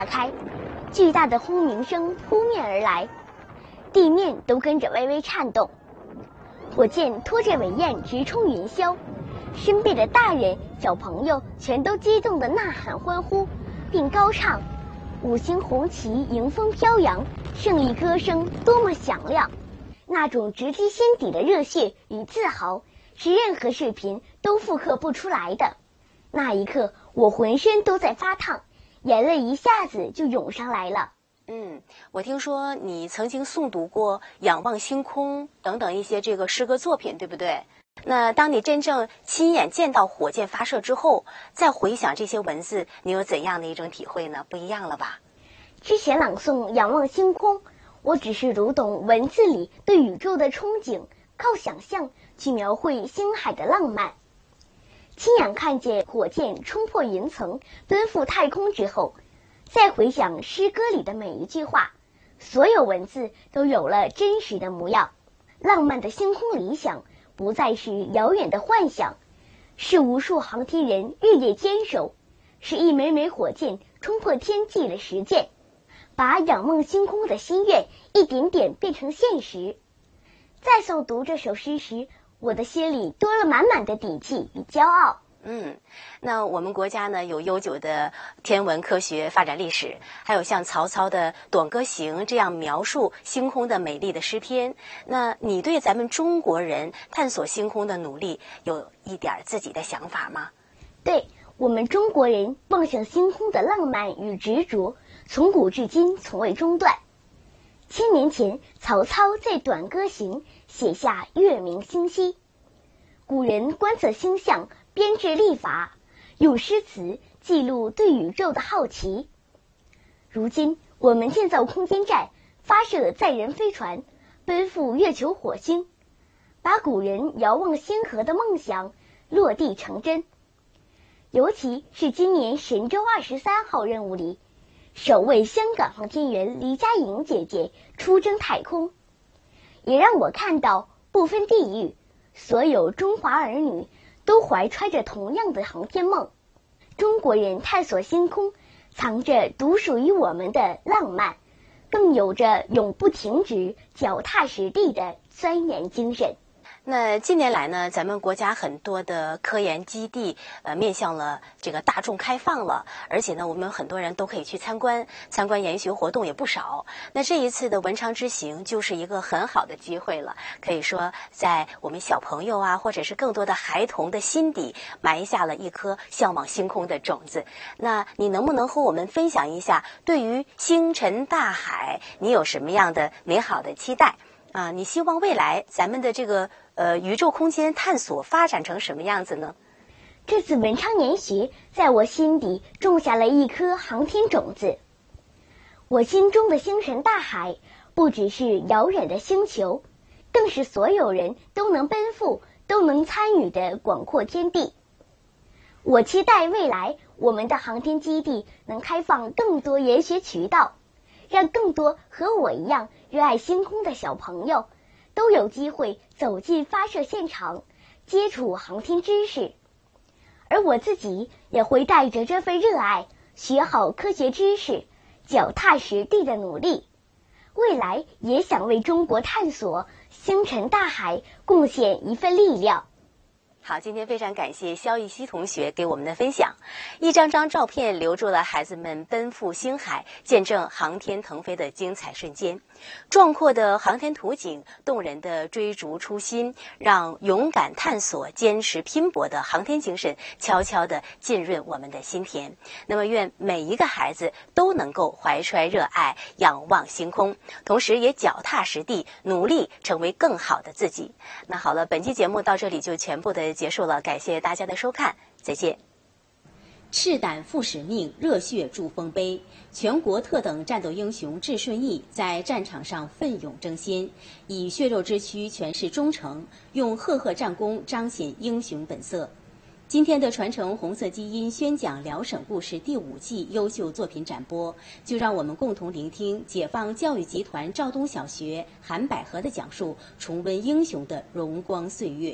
打开，巨大的轰鸣声扑面而来，地面都跟着微微颤动。火箭拖着尾焰直冲云霄，身边的大人小朋友全都激动地呐喊欢呼，并高唱五星红旗迎风飘扬，胜利歌声多么响亮。那种直击心底的热血与自豪，是任何视频都复刻不出来的。那一刻，我浑身都在发烫，眼泪一下子就涌上来了。 我听说你曾经诵读过《仰望星空》等等一些这个诗歌作品，对不对？那当你真正亲眼见到火箭发射之后，再回想这些文字，你有怎样的一种体会呢？不一样了吧？ 之前朗诵《仰望星空》，我只是读懂文字里对宇宙的憧憬，靠想象去描绘星海的浪漫。亲眼看见火箭冲破云层，奔赴太空之后，再回想诗歌里的每一句话，所有文字都有了真实的模样。浪漫的星空理想不再是遥远的幻想，是无数航天人日夜坚守，是一枚枚火箭冲破天际的实践，把仰望星空的心愿一点点变成现实。在诵读这首诗时，我的心里多了满满的底气与骄傲。 那我们国家呢有悠久的天文科学发展历史，还有像曹操的《短歌行》这样描述星空的美丽的诗篇。那你对咱们中国人探索星空的努力有一点自己的想法吗？ 对，我们中国人望向星空的浪漫与执着，从古至今从未中断。1000年前，曹操在《短歌行》写下月明星稀，古人观测星象，编制历法，用诗词记录对宇宙的好奇。如今我们建造空间站，发射载人飞船，奔赴月球火星，把古人遥望星河的梦想落地成真。尤其是今年神舟23号任务里，首位香港航天员黎佳莹姐姐出征太空，也让我看到不分地域，所有中华儿女都怀揣着同样的航天梦。中国人探索星空，藏着独属于我们的浪漫，更有着永不停止、脚踏实地的钻研精神。 那近年来呢，咱们国家很多的科研基地面向了这个大众开放了，而且呢，我们很多人都可以去参观研学活动也不少。那这一次的文昌之行就是一个很好的机会了，可以说在我们小朋友啊，或者是更多的孩童的心底埋下了一颗向往星空的种子。那你能不能和我们分享一下，对于星辰大海，你有什么样的美好的期待？你希望未来咱们的这个宇宙空间探索发展成什么样子呢？ 这次文昌研学在我心底种下了一颗航天种子。我心中的星辰大海不只是遥远的星球，更是所有人都能奔赴、都能参与的广阔天地。我期待未来我们的航天基地能开放更多研学渠道，让更多和我一样热爱星空的小朋友都有机会走进发射现场，接触航天知识。而我自己也会带着这份热爱，学好科学知识，脚踏实地的努力。未来也想为中国探索星辰大海贡献一份力量。 好，今天非常感谢肖玉溪同学给我们的分享。一张张照片留住了孩子们奔赴星海，见证航天腾飞的精彩瞬间。壮阔的航天图景，动人的追逐初心，让勇敢探索、坚持拼搏的航天精神悄悄地浸润我们的心田。那么，愿每一个孩子都能够怀揣热爱，仰望星空，同时也脚踏实地，努力成为更好的自己。那好了，本期节目到这里就全部的结束了，感谢大家的收看，再见。 赤胆负使命，热血铸丰碑。全国特等战斗英雄智顺义在战场上奋勇争先，以血肉之躯诠释忠诚，用赫赫战功彰显英雄本色。今天的传承红色基因宣讲辽沈故事第5季优秀作品展播，就让我们共同聆听解放教育集团肇东小学韩百合的讲述，重温英雄的荣光岁月。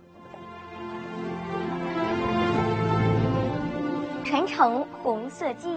传承红色基因。